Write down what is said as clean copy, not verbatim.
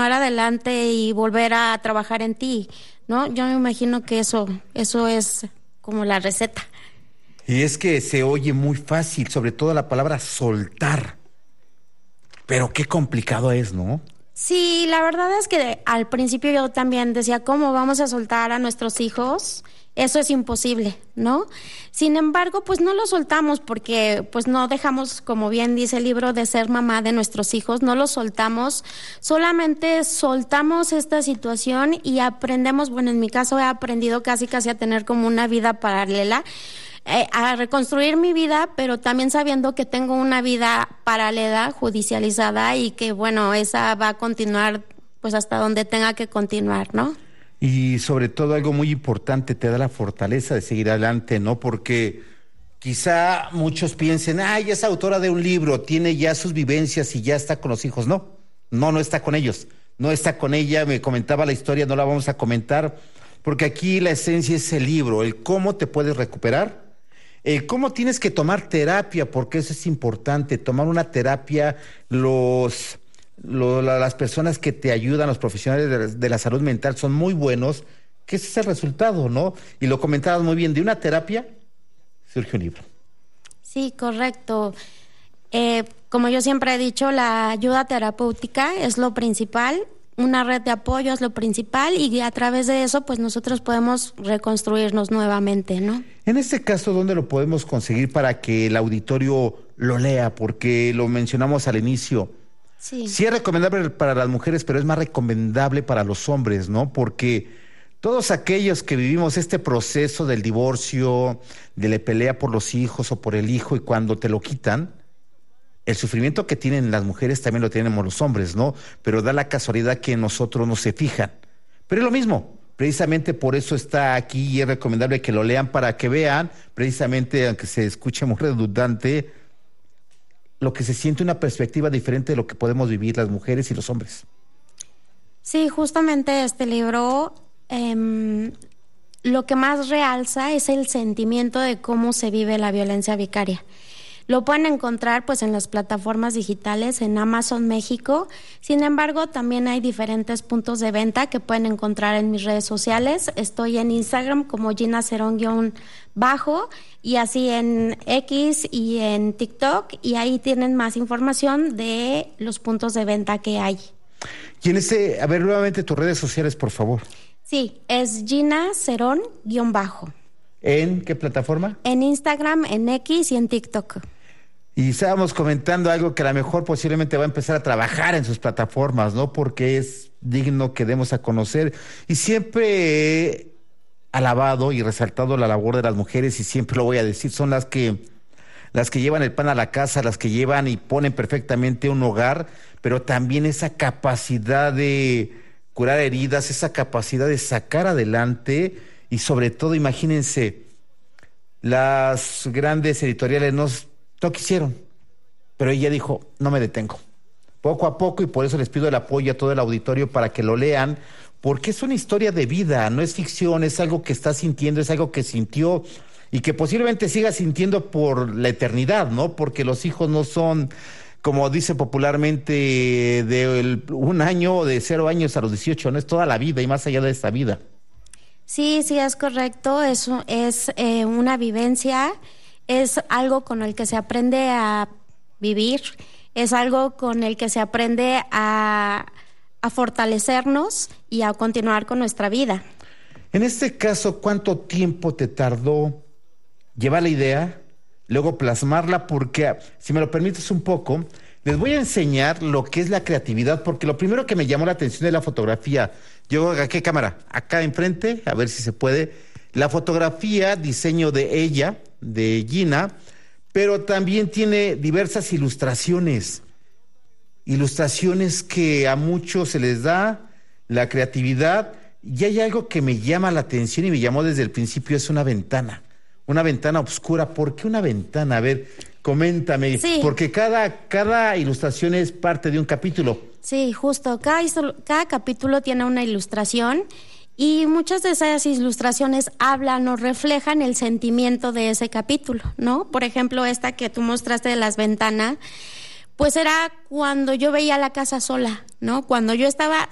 continuar adelante y volver a trabajar en ti, ¿no? Yo me imagino que eso es como la receta. Y es que se oye muy fácil, sobre todo la palabra soltar. Pero qué complicado es, ¿no? Sí, la verdad es que al principio yo también decía, ¿cómo vamos a soltar a nuestros hijos? Eso es imposible, ¿no? Sin embargo, pues no lo soltamos porque pues no dejamos, como bien dice el libro, de ser mamá de nuestros hijos, no lo soltamos, solamente soltamos esta situación y aprendemos, bueno, en mi caso he aprendido casi a tener como una vida paralela, a reconstruir mi vida, pero también sabiendo que tengo una vida paralela, judicializada y que, bueno, esa va a continuar pues hasta donde tenga que continuar, ¿no? Y sobre todo algo muy importante, te da la fortaleza de seguir adelante, ¿no? Porque quizá muchos piensen, ay, es autora de un libro, tiene ya sus vivencias y ya está con los hijos. No está con ellos, no está con ella, me comentaba la historia, no la vamos a comentar, porque aquí la esencia es el libro, el cómo te puedes recuperar, el cómo tienes que tomar terapia, porque eso es importante, tomar una terapia, las personas que te ayudan, los profesionales de la salud mental son muy buenos, que ese es el resultado, ¿no? Y lo comentabas muy bien, de una terapia surge un libro. Sí, correcto. Como yo siempre he dicho, la ayuda terapéutica es lo principal, una red de apoyo es lo principal y a través de eso pues nosotros podemos reconstruirnos nuevamente, ¿no? En este caso, ¿dónde lo podemos conseguir para que el auditorio lo lea? Porque lo mencionamos al inicio. Sí. Sí es recomendable para las mujeres, pero es más recomendable para los hombres, ¿no? Porque todos aquellos que vivimos este proceso del divorcio, de la pelea por los hijos o por el hijo y cuando te lo quitan, el sufrimiento que tienen las mujeres también lo tenemos los hombres, ¿no? Pero da la casualidad que nosotros no se fijan. Pero es lo mismo, precisamente por eso está aquí y es recomendable que lo lean para que vean, precisamente, aunque se escuche muy redundante, lo que se siente una perspectiva diferente de lo que podemos vivir las mujeres y los hombres. Sí, justamente este libro lo que más realza es el sentimiento de cómo se vive la violencia vicaria. Lo pueden encontrar pues en las plataformas digitales, en Amazon México. Sin embargo, también hay diferentes puntos de venta que pueden encontrar en mis redes sociales. Estoy en Instagram como Gina Cerón_bajo y así en X y en TikTok, y ahí tienen más información de los puntos de venta que hay. Y en a ver nuevamente tus redes sociales, por favor. Sí, es Gina Cerón_bajo. ¿En qué plataforma? En Instagram, en X y en TikTok. Y estábamos comentando algo que a lo mejor posiblemente va a empezar a trabajar en sus plataformas, ¿no? Porque es digno que demos a conocer. Y siempre he alabado y resaltado la labor de las mujeres, y siempre lo voy a decir, son las que llevan el pan a la casa, las que llevan y ponen perfectamente un hogar, pero también esa capacidad de curar heridas, esa capacidad de sacar adelante, y sobre todo, imagínense, las grandes editoriales no quisieron, pero ella dijo, no me detengo. Poco a poco, y por eso les pido el apoyo a todo el auditorio para que lo lean, porque es una historia de vida, no es ficción, es algo que está sintiendo, es algo que sintió y que posiblemente siga sintiendo por la eternidad, ¿no? Porque los hijos no son, como dice popularmente, de un año, de 0 años a los 18, no es toda la vida y más allá de esta vida. Sí, es correcto, eso es una vivencia, es algo con el que se aprende a vivir, es algo con el que se aprende a fortalecernos y a continuar con nuestra vida. En este caso, ¿cuánto tiempo te tardó llevar la idea, luego plasmarla? Porque, si me lo permites un poco, les voy a enseñar lo que es la creatividad, porque lo primero que me llamó la atención es la fotografía. Yo, ¿a qué cámara? Acá enfrente, a ver si se puede. La fotografía, diseño de ella, de Gina, pero también tiene diversas ilustraciones que a muchos se les da, la creatividad, y hay algo que me llama la atención y me llamó desde el principio, es una ventana oscura. ¿Por qué una ventana? A ver, coméntame, sí. Porque cada ilustración es parte de un capítulo. Sí, justo, cada capítulo tiene una ilustración y muchas de esas ilustraciones hablan o reflejan el sentimiento de ese capítulo, ¿no? Por ejemplo, esta que tú mostraste de las ventanas, pues era cuando yo veía la casa sola, ¿no? Cuando yo estaba